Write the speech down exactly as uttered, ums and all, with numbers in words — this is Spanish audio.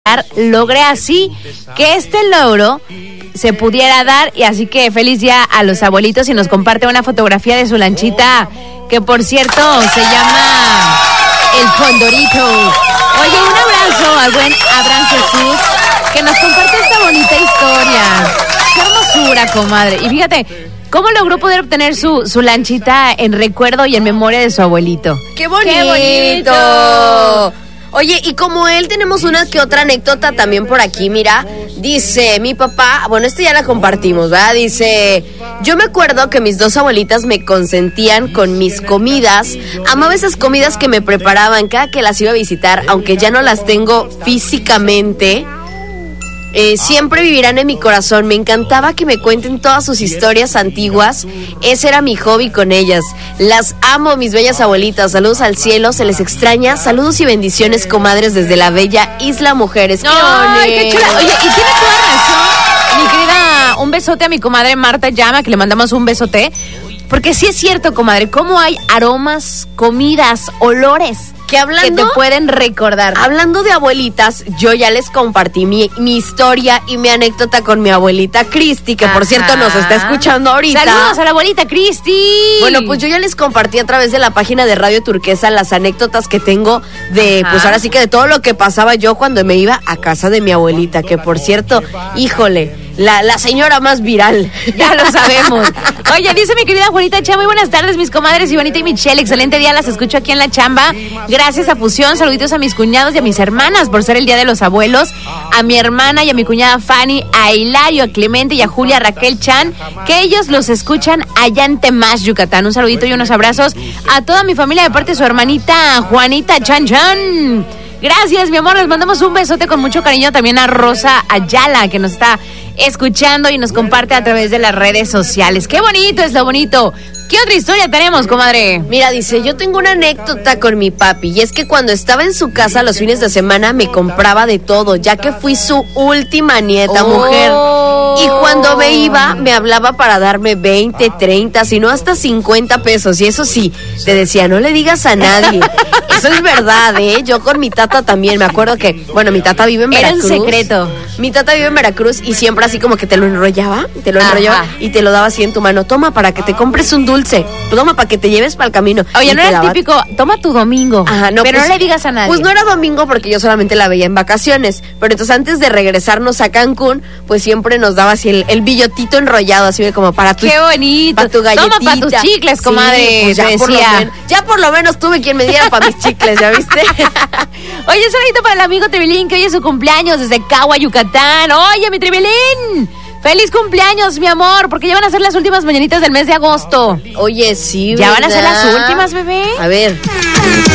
logré así que este logro se pudiera dar, y así que feliz día a los abuelitos, y nos comparte una fotografía de su lanchita, que por cierto se llama El Condorito. Oye, un abrazo al buen Abraham Jesús, que nos comparte esta bonita historia. Qué hermosura, comadre. Y fíjate cómo logró poder obtener su, su lanchita en recuerdo y en memoria de su abuelito. ¡Qué bonito! ¡Qué bonito! Oye, y como él, tenemos una que otra anécdota también por aquí, mira. Dice, mi papá, bueno, esta ya la compartimos, ¿verdad? Dice, yo me acuerdo que mis dos abuelitas me consentían con mis comidas. Amaba esas comidas que me preparaban cada que las iba a visitar, aunque ya no las tengo físicamente. Eh, siempre vivirán en mi corazón. Me encantaba que me cuenten todas sus historias antiguas. Ese era mi hobby con ellas. Las amo, mis bellas abuelitas. Saludos al cielo, se les extraña. Saludos y bendiciones, comadres, desde la bella Isla Mujeres. ¡Qué ¡Ay, qué chula! Oye, y tiene toda razón, mi querida. Un besote a mi comadre Marta Llama, que le mandamos un besote. Porque sí es cierto, comadre, cómo hay aromas, comidas, olores que hablando, que te pueden recordar. Hablando de abuelitas, yo ya les compartí mi, mi historia y mi anécdota con mi abuelita Cristi, que Ajá. por cierto nos está escuchando ahorita. ¡Saludos a la abuelita Cristi! Bueno, pues yo ya les compartí a través de la página de Radio Turquesa las anécdotas que tengo de, Ajá. pues ahora sí que de todo lo que pasaba yo cuando me iba a casa de mi abuelita, que por cierto, híjole, la, la señora más viral. Ya lo sabemos. Oye, dice mi querida Juanita Chá, muy buenas tardes, mis comadres Ivonita y Michelle, excelente día, las escucho aquí en la chamba. Gracias a Fusión, saluditos a mis cuñados y a mis hermanas por ser el Día de los Abuelos, a mi hermana y a mi cuñada Fanny, a Hilario, a Clemente y a Julia Raquel Chan, que ellos los escuchan allá en Temás, Yucatán. Un saludito y unos abrazos a toda mi familia de parte de su hermanita Juanita Chan Chan. Gracias, mi amor, les mandamos un besote con mucho cariño también a Rosa Ayala, que nos está escuchando y nos comparte a través de las redes sociales. ¡Qué bonito es lo bonito! ¿Qué otra historia tenemos, comadre? Mira, dice, yo tengo una anécdota con mi papi, y es que cuando estaba en su casa los fines de semana me compraba de todo, ya que fui su última nieta, oh. mujer. Y cuando me iba, me hablaba para darme veinte, treinta, si no hasta cincuenta pesos. Y eso sí, te decía, no le digas a nadie. Eso es verdad, ¿eh? Yo con mi tata también, me acuerdo que, bueno, mi tata vive en Veracruz. Era un secreto. Mi tata vive en Veracruz y siempre así como que te lo enrollaba, te lo Ajá. enrollaba y te lo daba así en tu mano. Toma para que te compres un dulce, toma para que te lleves para el camino. Oye, y no era el típico, toma tu domingo. Ajá, no, pero pues, no le digas a nadie. Pues no era domingo porque yo solamente la veía en vacaciones. Pero entonces antes de regresarnos a Cancún, pues siempre nos daba así el, el billotito enrollado, así como para tu... ¡Qué bonito! Para tu galletita. Toma para tus chicles, comadre. Sí, pues ya, por lo men- ya por lo menos tuve quien me diera para mis chicles, ¿ya viste? Oye, un saludito para el amigo Trevelín, que hoy es su cumpleaños desde Cagua, Yucatán. Oye, mi Trevelín, ¡feliz cumpleaños, mi amor! Porque ya van a ser las últimas mañanitas del mes de agosto. Oye, sí, ¿Ya ¿verdad? van a ser las últimas, bebé? A ver...